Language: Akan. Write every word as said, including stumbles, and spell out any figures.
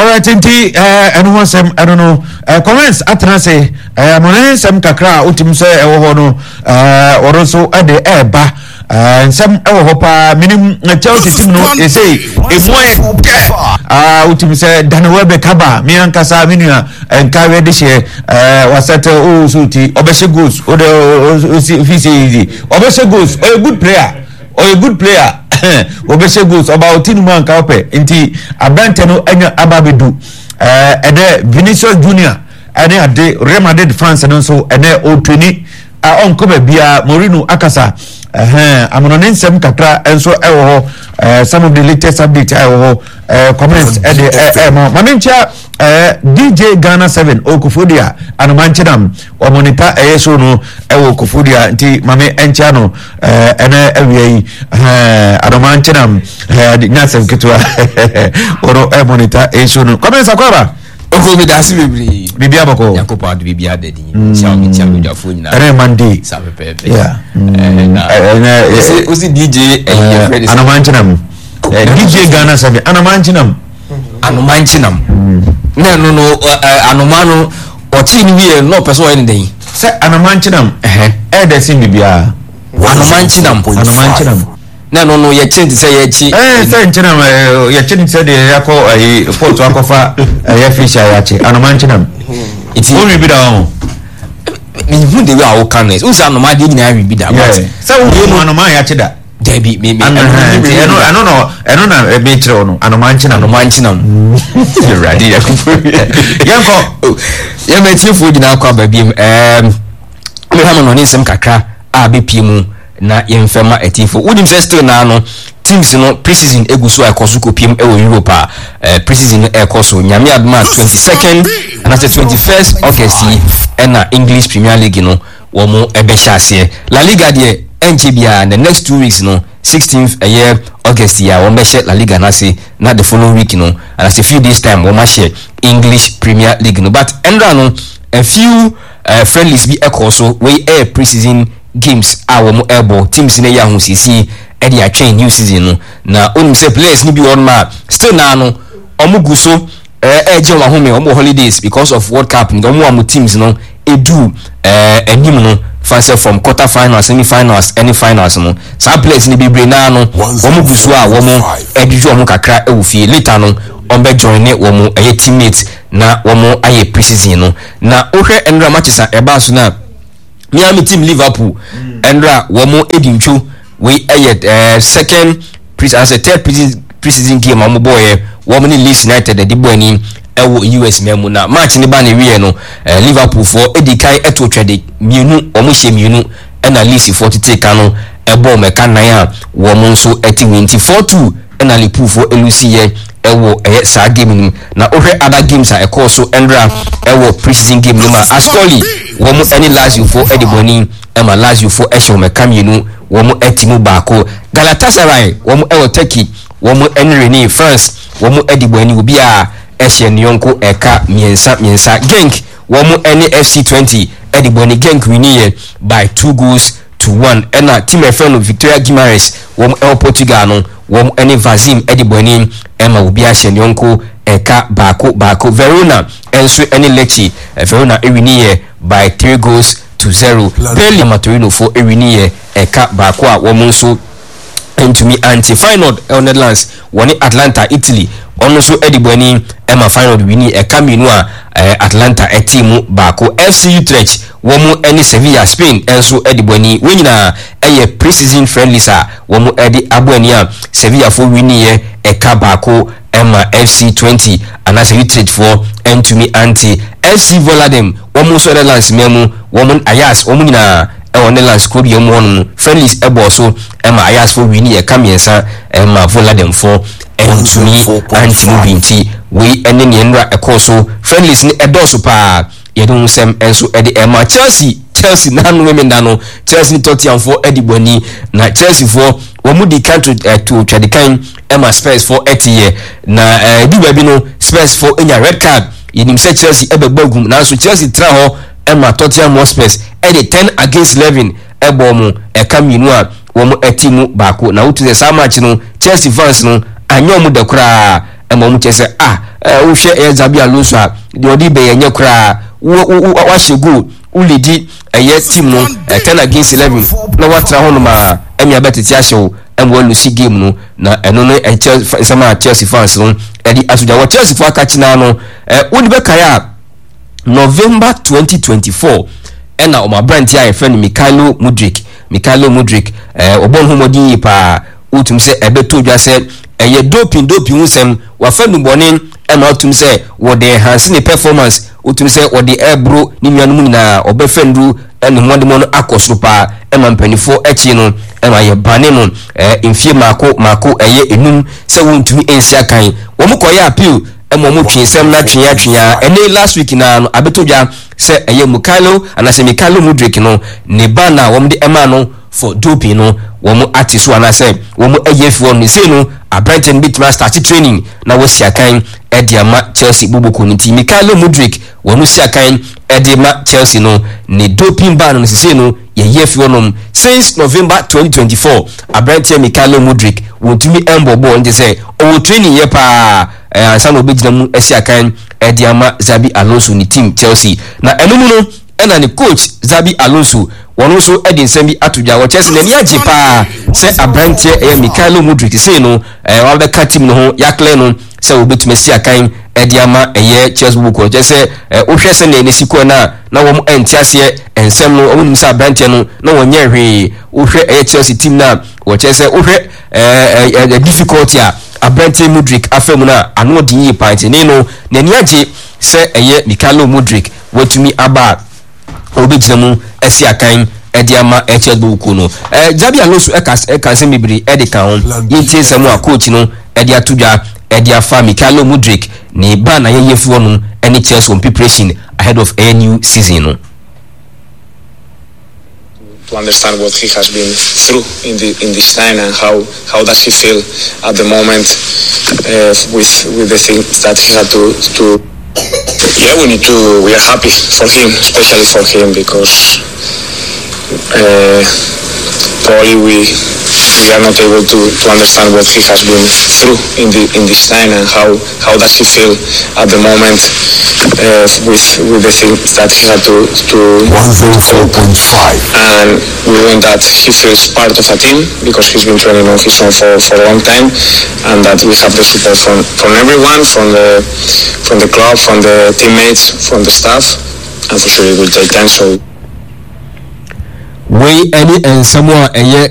right, inti uh, anyone some I don't know uh, comments atna say uh, money some kakra utim say e wo no uh or also at the air ba and some e wo pa minim Chelsea team no they say e mo ah utim say Daniel Bekaba mi ankasa minua enka we de share uh wasate o suti obeshe goals o de easy obeshe goals a good player or a good player obeshe goals about tin man ka ope nti abante no anya ababedu eh ede Vinicius Junior ene ade Real Madrid France no so ene otweni a onko ba bia Mourinho akasa eh amono nsem kakra enso ewo ho some of the latest updates ewo ho comments ede eh manencha D J Ghana seven Okufodia anomanchinam o monitor eyeso no ewo Okufodia nti mame encha no ene ewie eh anomanchinam eh nyasem ketwa oro e monitor eyeso no comments akwaba Oko mi dasi bibiri bibia bako yakopa adu bibia dedi sia mi tia mi jafo nyina ere Monday sa pepe yeah na osi osi D J eh Fred anomanchinam D J Ghana seven anomanchinam anomanchinam na no no anomano ochi ni wie no person anything se anomanchinam eh eh de sin bibia anomanchinam anomanchinam na no no ye change say ye chi eh say nchinam ye change say de yakọ eh port akofa eh fisher ya chi anomanchinam iti o mi bi da won mi hu de we a wo kan o say anoma de nyina wi bi da but say wo anoma ya chi da Debbie, me, me, I know, I don't know, I don't know, a bit on Anomanchin, Anomanchin, you're right. Yanko, you may see food in our car, baby. Um, we have on some kakra, a B P M, na infirma et info. Would invest in nano teams, you know, preseason egusu a kosuko P M E Europa, uh, preseason air koso, Nyamia March twenty second, and after twenty first August, and uh, English Premier League, you know, womo ebeshase. La Liga de N G B A in the next two weeks, you know, sixteenth a year August year, one share La Liga na say not the following week, you know, and as a few days time, one share English Premier League, you know. But Endra no a few uh, friendlies be echo so we air preseason games our mo elbow teams in a year who see Eddie a train new season no. Na only say players ni be on ma still na no omuguso eh eh je wa home omo holidays because of World Cup no mo am teams no edu eh enim no fancy from quarter finals, semi finals, any finals no. Some players ni be brain na no. Omo gusu a womo ediju omo kakra e wo fie later no. Ombe join ne womo eye teammates na womo aye preseason no. Na ohwe Endra matches a eba so na Miami team Liverpool Endra womo edincho we aye uh, second pre as a third preseason preseason game omo boy womo ni Leeds United the boy ni ewo U S memu na match ni ba na wie no uh, Liverpool for edikai eto twede mienu omo hye mienu na Leeds for tete ka no ebo meka nan a wo mo nso eti winti four two na Liverpool for elusi ye ewo eh sa game ni na ohwe other games a ekọ so Endra ewo preseason game ni ma Ascoli wo mo any Lazio for ediboni e ma Lazio for ehye meka mienu wo mo etimu baako Galatasaray wo mo ewo Turkey wo mo enreni France wo mo ediboni obi a ehye nyonko eka miensa miensa Genk wo mo any F C twenty ediboni Genk winiye by two goals to one ena team efeno Victoria Guimaraes wo mo el Portugal no wo mo any Vazim ediboni ema obi a hye nyonko eka baako baako Verona enso any Lecce Verona ewiniye by three goals to zero Pelli Matorino for ewiniye eka baako a wo mo nso entumi anti final el Netherlands woni Atlanta Italy ono so ediboni ema final wini e kaminu a Atlanta e team baako F C Utrecht wo mu eni Sevilla Spain enso ediboni wenyina eye preseason friendlies a wo mu edi aboni a Sevilla for wini ye e ka baako ema F C twenty anase Utrecht for entumi anti F C Volendam wo mu so Netherlands memu wo mu Ajax wo mu nyina e Netherlands club ye mu hono friendlies e bo so ema Ajax for wini ye kamiensa ema Volendam for entumi anti we ene ne nra ekoso friendlies ni edoso pa yedon sem enso ede ema Chelsea Chelsea nanu women dano Chelsea Tottenham for ediboni na Chelsea for womudi country to twedikan ema Spurs for eighty na di baby no Spurs for enya red card yenim se Chelsea ebebagum na so Chelsea tra ho ema Tottenham Spurs ede ten against eleven ebomu ekaminu a womo etimu baako na wotu se sa match no Chelsea fans no anyomu de kura ɛma ɔmo kyɛ sɛ ah wohwɛ ɛyɛ Xabi Alonso a deɛ ɔde bɛyɛ nyɛ koraa wahyɛ goal ulidi ɛyɛ team no ten against eleven na watra ho no ma ɛmi abɛtete ahyɛw ɛmo lucy game no na ɛno no ɛkyɛ nsɛm a Chelsea fans no ɛde asogya wɔ Chelsea fo aka kyina no ɛ wodi bɛkae a November twenty twenty-four ɛna ɔmo abrante a yɛfrɛ no Mikhailo Mudryk Mikhailo Mudryk ɛ ɔbɔ no homɔden yi paa wotum sɛ ɛbɛtɔ dwa sɛ ɛyɛ doping doping nsɛm wafa no bɔne ɛna wotum sɛ wɔde enhance ne performance wotum sɛ wɔde ɛbro ne nuanom nyinaa ɔbɛfɛ ndu ɛne homɔden no akɔ soro paa ɛma mpanifo akyi no ɛma yɛ bane no ɛ mfie maako maako ɛyɛ enum sɛ wontumi ensi akan wɔn kɔyɛ appeal ɛma wɔn twe nsɛm na twe atwe a ɛne last week na no abɛtɔ dwa sɛ ɛyɛ Mikhailo anasɛ Mikhailo Mudryk no ne ba na wɔn de ɛma no for doping no wɔn ate so anasɛ wɔn ɛyɛ fi wɔn ne sei no abrante no bituma start training na wɔsi akan ɛde ama Chelsea buboko ne ti Mikhailo Mudryk wɔn si akan ɛde ma Chelsea no ne doping ban no sei no yɛyɛ fi wɔn since November twenty twenty-four abrante Mikhailo Mudryk wɔntumi ɛmbɔbɔ nti sɛ ɔwɔ training yɛ paa ɛɛ ansa na obɛgyina mu ɛsi akan ɛde ama Xabi Alonso ne team Chelsea na ɛno mu no ɛna ne coach Xabi Alonso wɔn nso ɛde nsɛm bi ato dwa wɔ Chelsea n'ani agye paa sɛ abrante ɛyɛ Mikhailo Mudryk sei no ɛɛ wɔabɛka team no ho yakle no sɛ wɔbɛtumi asi akan ɛde ama ɛyɛ Chelsea buboko kyɛ sɛ ɛɛ wohwɛ sɛ na ɛnesi kɔ na na wɔn ɛnte aseɛ nsɛm no wɔn nim sɛ abrante no na wɔnyɛ hwee wohwɛ ɛyɛ Chelsea team na wɔkyɛ sɛ wohwɛ ɛɛ ɛɛ difficulty a abrante Mudryk afɛ mu na ano ɔde yie paa nti ne no n'ani agye sɛ ɛyɛ Mikhailo Mudryk wɔtumi aba obegyina mu asi akan ɛde ama Chelsea buboko no eh Xabi Alonso ɛka ɛka nsɛm bebree ɛde ka ho yɛntie nsɛm a coach no ɛde ato dwa ɛde afa Mikhailo Mudryk ne ba na yɛyɛ fi wɔn ɛne Chelsea on preparation ahead of a new season no. To understand what he has been through in the in this time and how how does he feel at the moment uh, with with the things that he had to to yeah we need to we are happy for him, especially for him, because uh, probably we we are not able to, to understand what he has been through in the in this time and how how does he feel at the moment uh, with with the things that he had to to one oh four point five, and we want that he feels part of a team because he's been training on his own for, for a long time, and that we have the support from from everyone, from the from the club, from the teammates, from the staff, and for sure it will take time. So we any and someone a